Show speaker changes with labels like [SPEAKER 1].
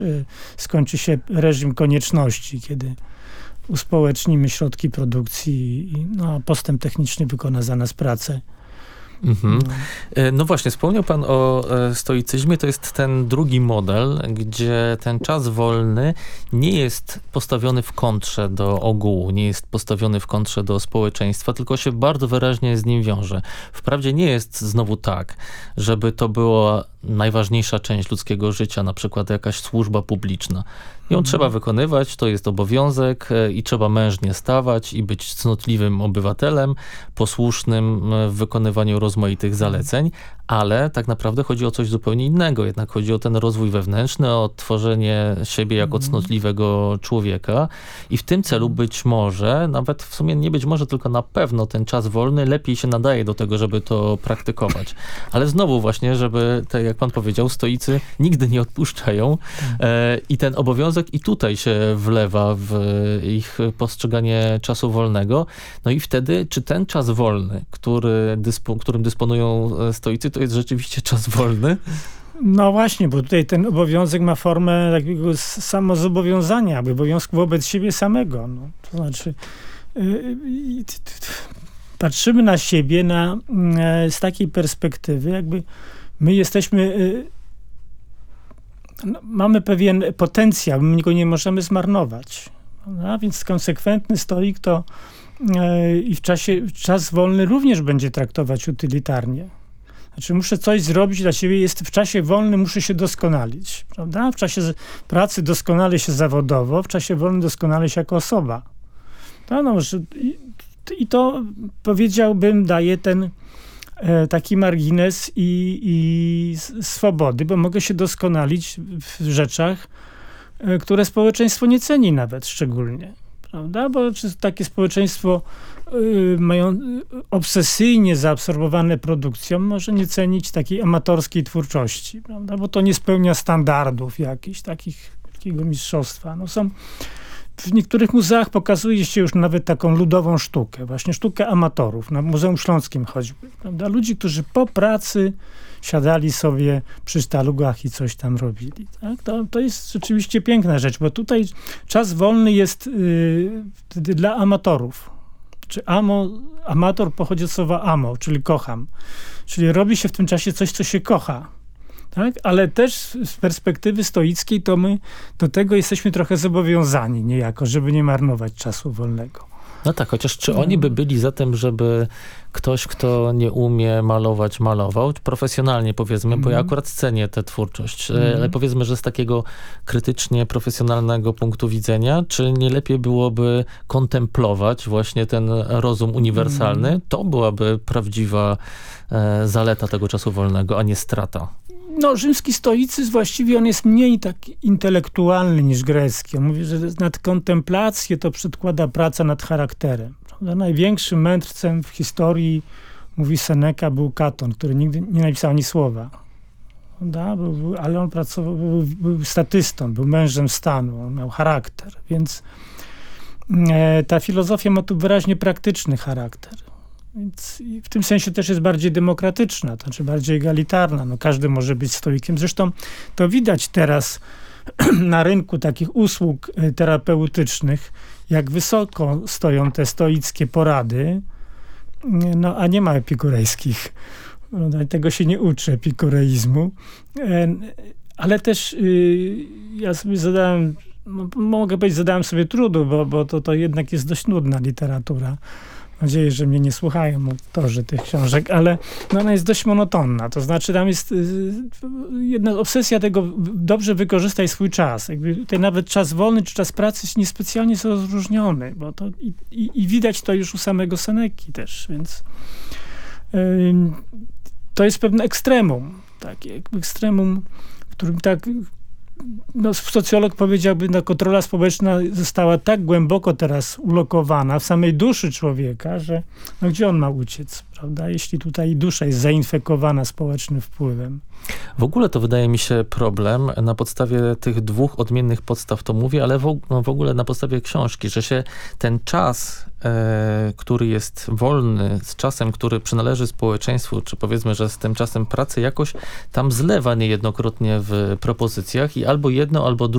[SPEAKER 1] skończy się reżim konieczności, kiedy uspołecznimy środki produkcji i postęp techniczny wykona za nas pracę.
[SPEAKER 2] No właśnie, wspomniał pan o stoicyzmie, to jest ten drugi model, gdzie ten czas wolny nie jest postawiony w kontrze do ogółu, nie jest postawiony w kontrze do społeczeństwa, tylko się bardzo wyraźnie z nim wiąże. Wprawdzie nie jest znowu tak, żeby to była najważniejsza część ludzkiego życia, na przykład jakaś służba publiczna. Ją trzeba wykonywać, to jest obowiązek i trzeba mężnie stawać i być cnotliwym obywatelem, posłusznym w wykonywaniu rozmaitych zaleceń, ale tak naprawdę chodzi o coś zupełnie innego. Jednak chodzi o ten rozwój wewnętrzny, o tworzenie siebie jako cnotliwego człowieka i w tym celu być może, nawet w sumie nie być może, tylko na pewno ten czas wolny lepiej się nadaje do tego, żeby to praktykować. Ale znowu właśnie, żeby, tak jak pan powiedział, stoicy nigdy nie odpuszczają i ten obowiązek i tutaj się wlewa w ich postrzeganie czasu wolnego. No i wtedy, czy ten czas wolny, którym dysponują stoicy, to jest rzeczywiście czas wolny?
[SPEAKER 1] No właśnie, bo tutaj ten obowiązek ma formę takiego samozobowiązania, obowiązku wobec siebie samego. No, to znaczy patrzymy na siebie z takiej perspektywy, jakby my jesteśmy mamy pewien potencjał, my go nie możemy zmarnować. No, więc konsekwentny stoik to i czas wolny również będzie traktować utylitarnie. Znaczy muszę coś zrobić dla siebie, w czasie wolnym muszę się doskonalić, prawda? W czasie pracy doskonale się zawodowo, w czasie wolnym doskonale się jako osoba. I to powiedziałbym daje ten taki margines i swobody, bo mogę się doskonalić w rzeczach, które społeczeństwo nie ceni nawet szczególnie. Prawda? Bo takie społeczeństwo obsesyjnie zaabsorbowane produkcją może nie cenić takiej amatorskiej twórczości, prawda? Bo to nie spełnia standardów jakichś takiego mistrzostwa. W niektórych muzeach pokazuje się już nawet taką ludową sztukę, właśnie sztukę amatorów, na Muzeum Śląskim choćby, prawda? Ludzi, którzy po pracy siadali sobie przy sztalugach i coś tam robili. Tak? To jest rzeczywiście piękna rzecz, bo tutaj czas wolny jest dla amatorów. Czy amator pochodzi od słowa amo, czyli kocham. Czyli robi się w tym czasie coś, co się kocha. Tak? Ale też z perspektywy stoickiej to my do tego jesteśmy trochę zobowiązani niejako, żeby nie marnować czasu wolnego.
[SPEAKER 2] No tak, chociaż czy oni by byli za tym, żeby ktoś, kto nie umie malował, profesjonalnie powiedzmy, bo ja akurat cenię tę twórczość, ale powiedzmy, że z takiego krytycznie profesjonalnego punktu widzenia, czy nie lepiej byłoby kontemplować właśnie ten rozum uniwersalny? To byłaby prawdziwa zaleta tego czasu wolnego, a nie strata.
[SPEAKER 1] No, rzymski stoicyzm właściwie on jest mniej tak intelektualny niż grecki. On mówi, że nad kontemplację to przedkłada praca nad charakterem. Prawda? Największym mędrcem w historii, mówi Seneca, był Katon, który nigdy nie napisał ani słowa. Prawda? Ale on był statystą, był mężem stanu, on miał charakter. Więc ta filozofia ma tu wyraźnie praktyczny charakter. Więc w tym sensie też jest bardziej demokratyczna, to znaczy bardziej egalitarna. No, każdy może być stoikiem. Zresztą to widać teraz na rynku takich usług terapeutycznych, jak wysoko stoją te stoickie porady, no a nie ma epikurejskich. No, tego się nie uczy, epikureizmu. Ale też ja sobie zadałem sobie trudu, bo to jednak jest dość nudna literatura. Mam nadzieję, że mnie nie słuchają autorzy tych książek, ale ona jest dość monotonna. To znaczy tam jest jedna obsesja tego, dobrze wykorzystaj swój czas. Jakby tutaj nawet czas wolny czy czas pracy niespecjalnie są rozróżniony, bo to i widać to już u samego Seneki też, więc to jest pewne ekstremum. Takie ekstremum, w którym tak socjolog powiedziałby, kontrola społeczna została tak głęboko teraz ulokowana w samej duszy człowieka, że gdzie on ma uciec, prawda? Jeśli tutaj dusza jest zainfekowana społecznym wpływem.
[SPEAKER 2] W ogóle to wydaje mi się problem na podstawie tych dwóch odmiennych podstaw, to mówię, ale w ogóle na podstawie książki, że się ten czas, który jest wolny z czasem, który przynależy społeczeństwu, czy powiedzmy, że z tym czasem pracy jakoś tam zlewa niejednokrotnie w propozycjach i albo jedno, albo drugie